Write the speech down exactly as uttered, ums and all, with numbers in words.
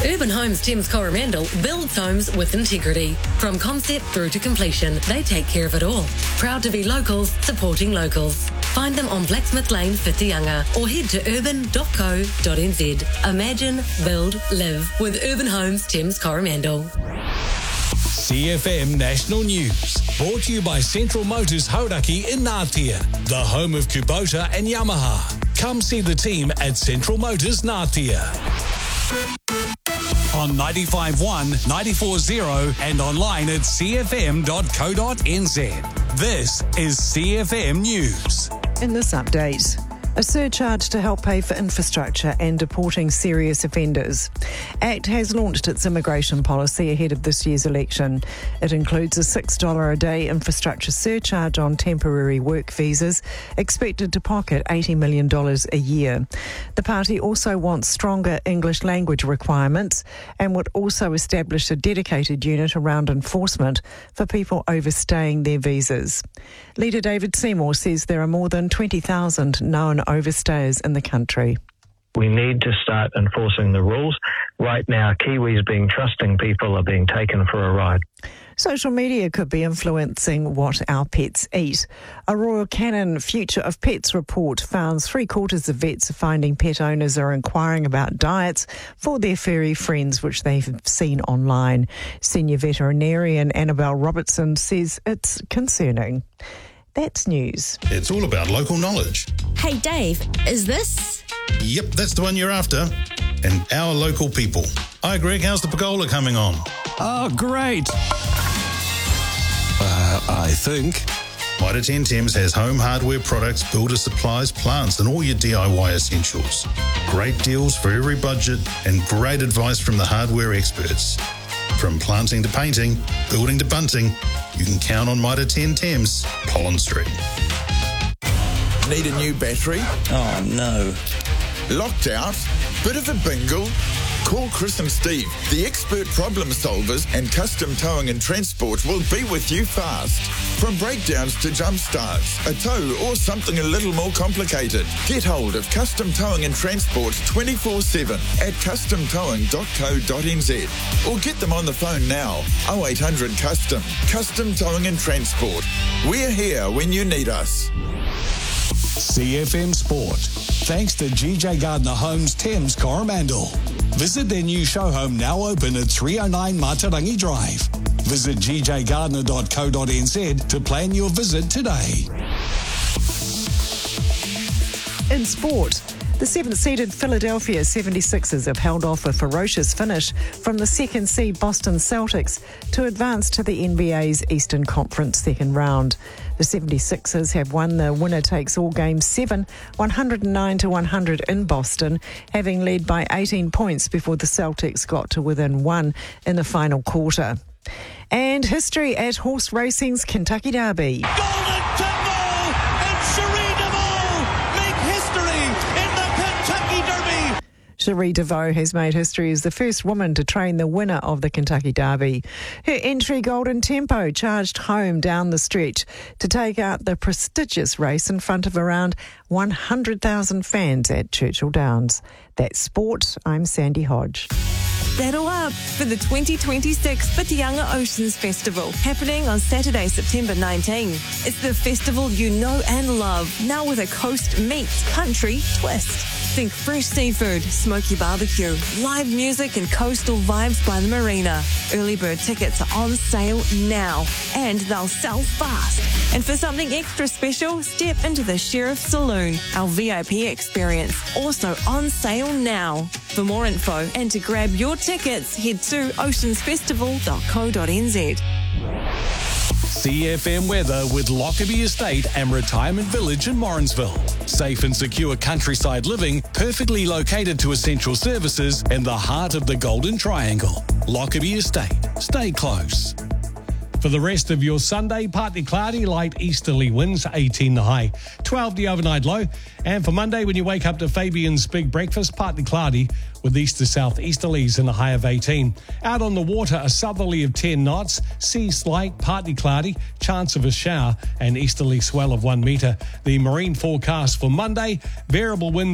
Urban Homes Thames Coromandel builds homes with integrity. From concept through to completion, they take care of it all. Proud to be locals, supporting locals. Find them on Blacksmith Lane, Whitianga, or head to urban dot co dot n z. Imagine, build, live with Urban Homes Thames Coromandel. C F M National News, brought to you by Central Motors Hauraki in Ngātea, the home of Kubota and Yamaha. Come see the team at Central Motors Ngātea. On ninety-five point one, ninety-four point zero and online at c f m dot co dot n z. This is C F M News. In this update, a surcharge to help pay for infrastructure and deporting serious offenders. ACT has launched its immigration policy ahead of this year's election. It includes a six dollars a day infrastructure surcharge on temporary work visas, expected to pocket eighty million dollars a year. The party also wants stronger English language requirements and would also establish a dedicated unit around enforcement for people overstaying their visas. Leader David Seymour says there are more than twenty thousand known overstayers in the country. We need to start enforcing the rules. Right now, Kiwis being trusting people are being taken for a ride. Social media could be influencing what our pets eat. A Royal Canin Future of Pets report found three quarters of vets are finding pet owners are inquiring about diets for their furry friends, which they've seen online. Senior veterinarian Annabelle Robertson says it's concerning. That's news. It's all about local knowledge. Hey Dave, is this? Yep, that's the one you're after. And our local people. Hi Greg, how's the pergola coming on? Oh, great. Uh, I think. Mitre ten Thames has home hardware products, builder supplies, plants and all your D I Y essentials. Great deals for every budget and great advice from the hardware experts. From planting to painting, building to bunting, you can count on Mitre ten Thames, Pollen Street. Need a new battery? Oh, no. Locked out? Bit of a bingle? Call Chris and Steve, the expert problem solvers, and Custom Towing and Transport will be with you fast. From breakdowns to jump starts, a tow or something a little more complicated. Get hold of Custom Towing and Transport twenty-four seven at custom towing dot co dot n z or get them on the phone now, oh eight hundred Custom. Custom Towing and Transport. We're here when you need us. C F M Sport. Thanks to G J Gardner Homes Thames Coromandel. Visit their new show home, now open at three oh nine Matarangi Drive. Visit g j gardner dot co dot n z to plan your visit today. In sport, the seventh-seeded Philadelphia seventy-sixers have held off a ferocious finish from the second seed Boston Celtics to advance to the N B A's Eastern Conference second round. The seventy-sixers have won the winner-takes-all game seven, one oh nine to one hundred in Boston, having led by eighteen points before the Celtics got to within one in the final quarter. And history at horse racing's Kentucky Derby. Golden Temple and Cherie DeVaux make history in the Kentucky Derby. Cherie DeVaux has made history as the first woman to train the winner of the Kentucky Derby. Her entry Golden Tempo charged home down the stretch to take out the prestigious race in front of around one hundred thousand fans at Churchill Downs. That's sport. I'm Sandy Hodge. Saddle up for the twenty twenty-six Whitianga Oceans Festival, happening on Saturday, September nineteenth. It's the festival you know and love, now with a coast meets country twist. Think fresh seafood, smoky barbecue, live music and coastal vibes by the marina. Early bird tickets are on sale now, and they'll sell fast. And for something extra special, step into the Sheriff Saloon, our V I P experience, also on sale now. For more info and to grab your tickets, head to oceans festival dot co dot n z. C F M weather with Lockerbie Estate and Retirement Village in Morrinsville. Safe and secure countryside living, perfectly located to essential services in the heart of the Golden Triangle. Lockerbie Estate. Stay close. For the rest of your Sunday, partly cloudy, light easterly winds, eighteen the high, twelve the overnight low. And for Monday, when you wake up to Fabian's Big Breakfast, partly cloudy with east to south easterlies and a high of eighteen. Out on the water, a southerly of ten knots, sea slight, partly cloudy, chance of a shower and easterly swell of one metre. The marine forecast for Monday, variable winds